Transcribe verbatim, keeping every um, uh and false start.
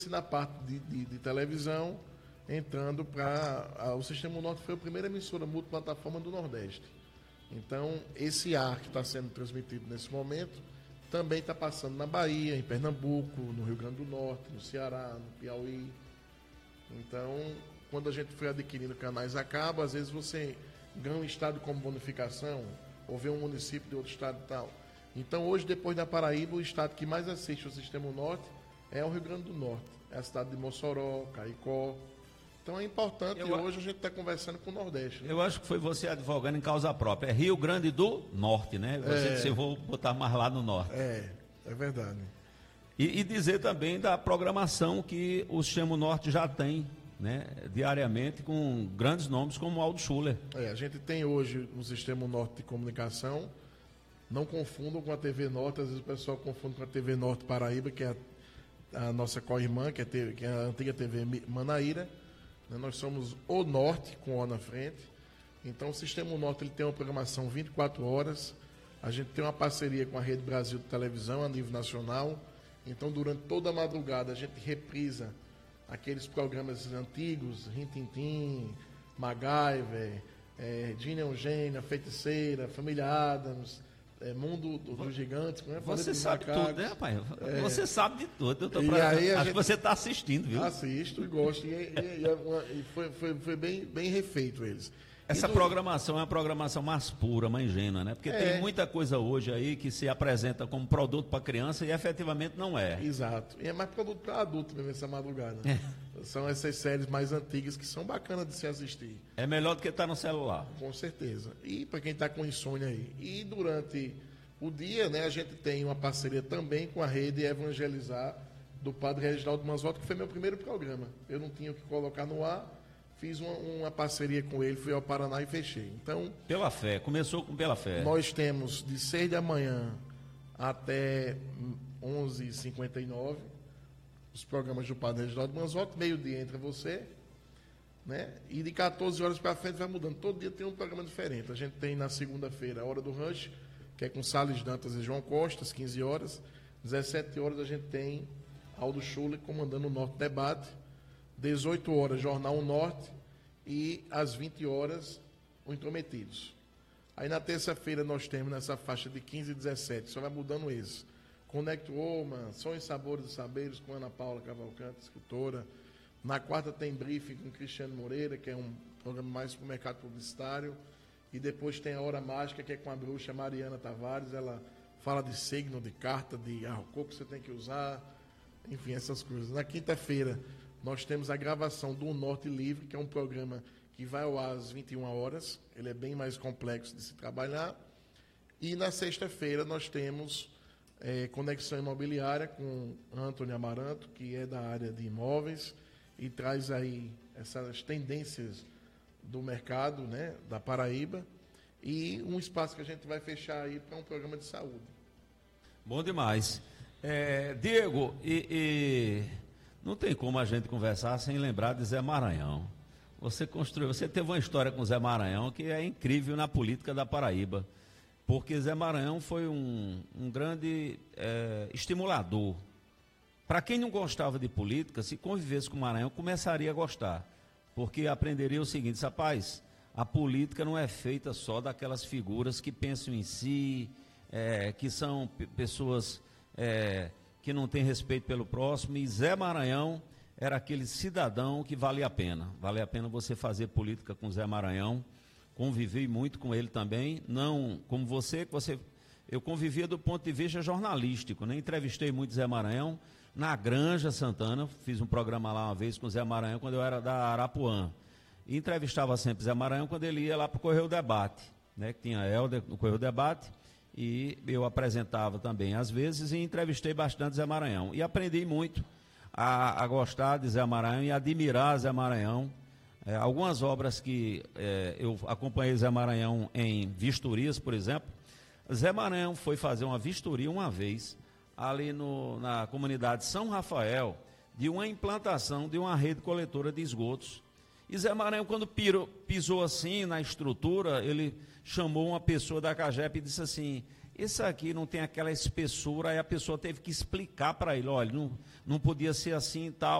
na parte de, de, de televisão, entrando para... O Sistema Norte foi a primeira emissora multiplataforma do Nordeste. Então, esse ar que está sendo transmitido nesse momento também está passando na Bahia, em Pernambuco, no Rio Grande do Norte, no Ceará, no Piauí. Então, quando a gente foi adquirindo canais a cabo, às vezes você ganha um estado como bonificação, ou vê um município de outro estado e tal. Então, hoje, depois da Paraíba, o estado que mais assiste o Sistema Norte é o Rio Grande do Norte. É a cidade de Mossoró, Caicó. Então é importante, eu, e hoje a gente está conversando com o Nordeste. Né? Eu acho que foi você advogando em causa própria. É Rio Grande do Norte, né? Você é, disse, eu vou botar mais lá no Norte. É, é verdade. E, e dizer também da programação que o Sistema Norte já tem, né? Diariamente, com grandes nomes como o Aldo Schuller. É, a gente tem hoje um Sistema Norte de comunicação. Não confundam com a T V Norte, às vezes o pessoal confunde com a T V Norte Paraíba, que é a, a nossa co-irmã, que, é que é a antiga T V Manaíra. Nós somos o Norte, com O na frente. Então, o Sistema Norte ele tem uma programação vinte e quatro horas. A gente tem uma parceria com a Rede Brasil de Televisão a nível nacional. Então, durante toda a madrugada, a gente reprisa aqueles programas antigos, Rintintim, MacGyver, é, Gina Eugênia, Feiticeira, Família Adams, é, Mundo dos Gigantes. Né? Você sabe macacos. tudo, né, rapaz? É. Você sabe de tudo. Eu tô E pra... aí a Acho gente... que você está assistindo, viu? Assisto e gosto. E, e, e, é uma, e foi, foi, foi bem, bem refeito eles. Essa do... programação é uma programação mais pura, mais ingênua, né? Porque é. tem muita coisa hoje aí que se apresenta como produto para criança e efetivamente não é. Exato. E é mais produto para adulto mesmo essa madrugada. É. São essas séries mais antigas que são bacanas de se assistir. É melhor do que estar no celular. Com certeza. E para quem está com insônia aí. E durante o dia, né, a gente tem uma parceria também com a Rede Evangelizar do Padre Reginaldo Manzotti, que foi meu primeiro programa. Eu não tinha o que colocar no ar. Fiz uma, uma parceria com ele, fui ao Paraná e fechei. Então, pela fé, começou com pela fé. Nós temos de seis da manhã até onze e cinquenta e nove os programas do Padre Reginaldo Manzotti, meio-dia entra você, né? E de quatorze horas para frente vai mudando. Todo dia tem um programa diferente. A gente tem na segunda-feira a Hora do Rancho, que é com Salles Dantas e João Costa, às quinze horas. dezessete horas a gente tem Aldo Schuller comandando o Norte Debate. dezoito horas, Jornal Norte, e às vinte horas, o Intrometidos. Aí na terça-feira nós temos nessa faixa de quinze e dezessete, só vai mudando esse. Connect Woman, Sonhos, Sabores e Saberes, com Ana Paula Cavalcante, escritora. Na quarta tem Briefing com Cristiano Moreira, que é um programa mais para o mercado publicitário. E depois tem a Hora Mágica, que é com a bruxa Mariana Tavares. Ela fala de signo, de carta, de arrocô que você tem que usar, enfim, essas coisas. Na quinta-feira nós temos a gravação do Norte Livre, que é um programa que vai ao ar às vinte e uma horas. Ele é bem mais complexo de se trabalhar. E na sexta-feira nós temos é, Conexão Imobiliária com Antônio Amaranto, que é da área de imóveis, e traz aí essas tendências do mercado, né, da Paraíba, e um espaço que a gente vai fechar aí para um programa de saúde. Bom demais. É, Diego, e... e... não tem como a gente conversar sem lembrar de Zé Maranhão. Você construiu, você teve uma história com Zé Maranhão que é incrível na política da Paraíba, porque Zé Maranhão foi um, um grande é, estimulador. Para quem não gostava de política, se convivesse com o Maranhão, começaria a gostar, porque aprenderia o seguinte: rapaz, a política não é feita só daquelas figuras que pensam em si, é, que são p- pessoas... É, que não tem respeito pelo próximo, e Zé Maranhão era aquele cidadão que valia a pena. Vale a pena você fazer política com Zé Maranhão. Convivi muito com ele também, não como você, que você... Eu convivia do ponto de vista jornalístico, né? Entrevistei muito Zé Maranhão na Granja Santana, fiz um programa lá uma vez com Zé Maranhão, quando eu era da Arapuã. E entrevistava sempre Zé Maranhão quando ele ia lá para o Correio Debate, né? Que tinha Helder no Correio Debate, e eu apresentava também às vezes, e entrevistei bastante Zé Maranhão. E aprendi muito a, a gostar de Zé Maranhão e admirar Zé Maranhão. É, algumas obras que é, eu acompanhei Zé Maranhão em vistorias, por exemplo. Zé Maranhão foi fazer uma vistoria uma vez, ali no, na comunidade São Rafael, de uma implantação de uma rede coletora de esgotos. E Zé Maranhão, quando pirou, pisou assim na estrutura, ele chamou uma pessoa da CAGEP e disse assim: esse aqui não tem aquela espessura, aí a pessoa teve que explicar para ele, olha, não, não podia ser assim e tal.